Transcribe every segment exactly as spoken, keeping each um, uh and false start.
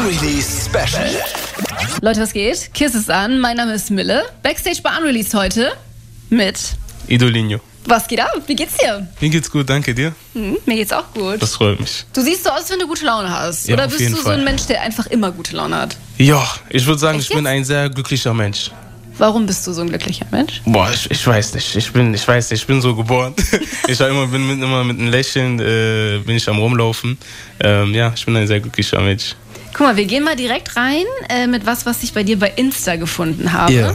Unreleased Special. Leute, was geht? Kiss ist an. Mein Name ist Mille. Backstage bei Unreleased heute mit Idolinho. Was geht ab? Wie geht's dir? Mir geht's gut, danke dir. Hm, mir geht's auch gut. Das freut mich. Du siehst so aus, wenn du gute Laune hast. Ja, Oder auf bist jeden du so Fall. ein Mensch, der einfach immer gute Laune hat? Ja, ich würde sagen, Echt ich bin jetzt? ein sehr glücklicher Mensch. Warum bist du so ein glücklicher Mensch? Boah, ich, ich weiß nicht. Ich bin, ich weiß nicht, ich bin so geboren. ich war immer, bin mit, immer mit einem Lächeln, äh, bin ich am Rumlaufen. Ähm, ja, ich bin ein sehr glücklicher Mensch. Guck mal, wir gehen mal direkt rein äh, mit was, was ich bei dir bei Insta gefunden habe. Ja.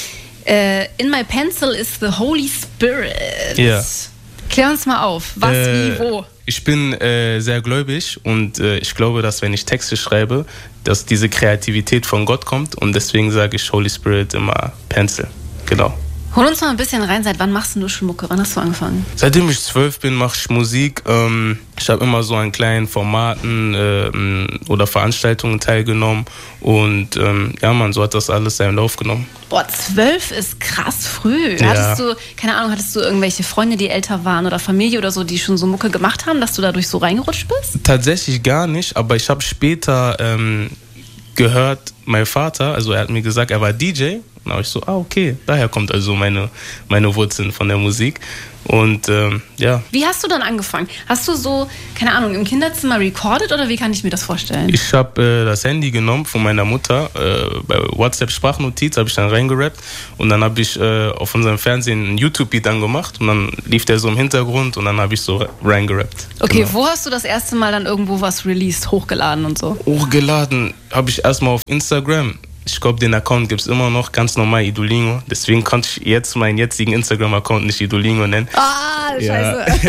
Äh, in my pencil is the Holy Spirit. Ja. Klär uns mal auf. Was, Äh, wie, wo? Ich bin äh, sehr gläubig und äh, ich glaube, dass wenn ich Texte schreibe, dass diese Kreativität von Gott kommt und deswegen sage ich Holy Spirit immer Pencil. Genau. Hol uns mal ein bisschen rein. Seit wann machst du schon Mucke? Wann hast du angefangen? Seitdem ich zwölf bin, mache ich Musik. Ähm, ich habe immer so an kleinen Formaten ähm, oder Veranstaltungen teilgenommen und ähm, ja, man, so hat das alles seinen Lauf genommen. Boah, zwölf ist krass früh. Ja. Hattest du, keine Ahnung, hattest du irgendwelche Freunde, die älter waren oder Familie oder so, die schon so Mucke gemacht haben, dass du dadurch so reingerutscht bist? Tatsächlich gar nicht, aber ich habe später ähm, gehört, mein Vater, also er hat mir gesagt, er war D J. Und da habe ich so, ah, okay, daher kommt also meine, meine Wurzeln von der Musik. Und ähm, ja. Wie hast du dann angefangen? Hast du so, keine Ahnung, im Kinderzimmer recorded oder wie kann ich mir das vorstellen? Ich habe äh, das Handy genommen von meiner Mutter, äh, bei WhatsApp-Sprachnotiz habe ich dann reingerappt und dann habe ich äh, auf unserem Fernsehen einen YouTube-Beat angemacht und dann lief der so im Hintergrund und dann habe ich so reingerappt. Okay, Genau. wo hast du das erste Mal dann irgendwo was released, hochgeladen und so? Hochgeladen habe ich erstmal auf Instagram. Ich glaube, den Account gibt es immer noch, ganz normal Idolinho. Deswegen konnte ich jetzt meinen jetzigen Instagram-Account nicht Idolinho nennen. Ah, Ja. scheiße.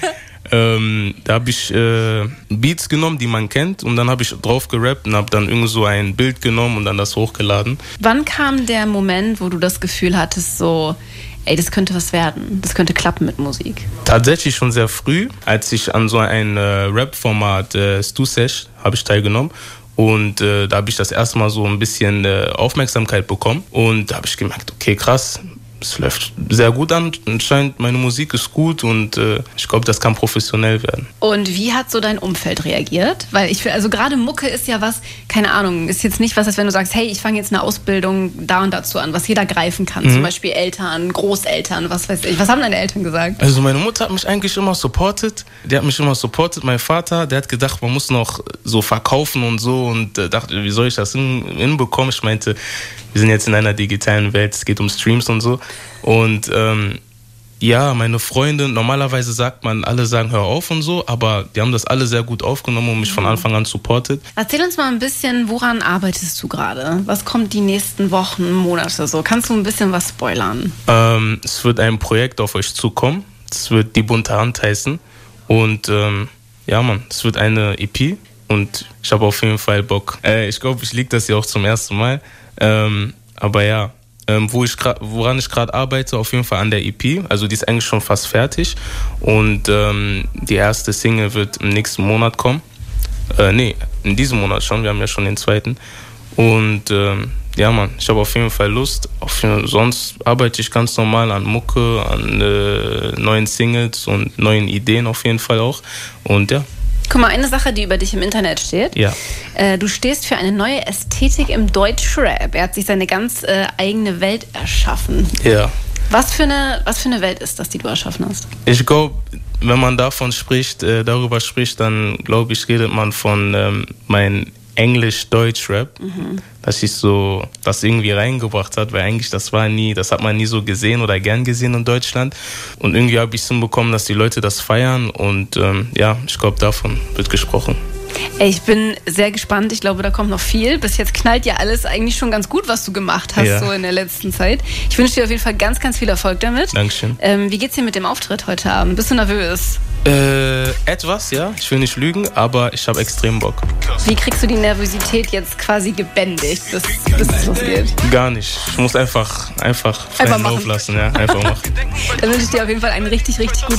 ähm, da habe ich äh, Beats genommen, die man kennt und dann habe ich drauf gerappt und habe dann irgend so ein Bild genommen und dann das hochgeladen. Wann kam der Moment, wo du das Gefühl hattest, so, ey, das könnte was werden, das könnte klappen mit Musik? Tatsächlich schon sehr früh, als ich an so ein äh, Rap-Format äh, Stu Sesh habe ich teilgenommen. Und äh, da habe ich das erste Mal so ein bisschen äh, Aufmerksamkeit bekommen. Und da habe ich gemerkt, okay, krass, es läuft sehr gut an. Anscheinend meine Musik ist gut und äh, ich glaube, das kann professionell werden. Und wie hat so dein Umfeld reagiert? Weil ich finde, also gerade Mucke ist ja was, keine Ahnung, ist jetzt nicht was, als wenn du sagst, hey, ich fange jetzt eine Ausbildung da und dazu an, was jeder greifen kann. Mhm. Zum Beispiel Eltern, Großeltern, was weiß ich. Was haben deine Eltern gesagt? Also meine Mutter hat mich eigentlich immer supportet. Die hat mich immer supportet. Mein Vater, der hat gedacht, man muss noch so verkaufen und so und äh, dachte, wie soll ich das hin, hinbekommen? Ich meinte, wir sind jetzt in einer digitalen Welt, es geht um Streams und so. Und ähm, ja, meine Freunde, normalerweise sagt man, alle sagen, hör auf und so, aber die haben das alle sehr gut aufgenommen und mich von Anfang an supportet. Erzähl uns mal ein bisschen, woran arbeitest du gerade? Was kommt die nächsten Wochen, Monate so? Kannst du ein bisschen was spoilern? Ähm, es wird ein Projekt auf euch zukommen. Es wird Die bunte Hand heißen. Und ähm, ja, Mann, es wird eine E P und ich habe auf jeden Fall Bock. Äh, ich glaube, ich liege das hier auch zum ersten Mal. Ähm, aber ja, ähm, wo ich grad, woran ich gerade arbeite, auf jeden Fall an der E P. Also die ist eigentlich schon fast fertig. Und ähm, die erste Single wird im nächsten Monat kommen. Äh, nee, in diesem Monat schon. Wir haben ja schon den zweiten. Und ähm, ja, Mann, ich habe auf jeden Fall Lust. Auf, sonst arbeite ich ganz normal an Mucke, an äh, neuen Singles und neuen Ideen auf jeden Fall auch. Und ja. Guck mal, eine Sache, die über dich im Internet steht. Ja. Äh, du stehst für eine neue Ästhetik im Deutschrap. Er hat sich seine ganz äh, eigene Welt erschaffen. Ja. Was für eine, was für eine Welt ist das, die du erschaffen hast? Ich glaube, wenn man davon spricht, äh, darüber spricht, dann glaube ich, redet man von ähm, meinem Englisch-Deutsch-Rap, mhm. dass ich so das irgendwie reingebracht hat, weil eigentlich das war nie, das hat man nie so gesehen oder gern gesehen in Deutschland. Und irgendwie habe ich es hinbekommen, dass die Leute das feiern und ähm, ja, ich glaube, davon wird gesprochen. Ey, ich bin sehr gespannt. Ich glaube, da kommt noch viel. Bis jetzt knallt ja alles eigentlich schon ganz gut, was du gemacht hast, Ja. so in der letzten Zeit. Ich wünsche dir auf jeden Fall ganz, ganz viel Erfolg damit. Dankeschön. Ähm, wie geht's dir mit dem Auftritt heute Abend? Bist du nervös? Äh, etwas, ja. Ich will nicht lügen, aber ich habe extrem Bock. Wie kriegst du die Nervosität jetzt quasi gebändigt, bis, bis es losgeht? Gar nicht. Ich muss einfach, einfach freien Einfach machen. Lauf lassen, ja. Einfach machen. Dann wünsche ich dir auf jeden Fall einen richtig, richtig guten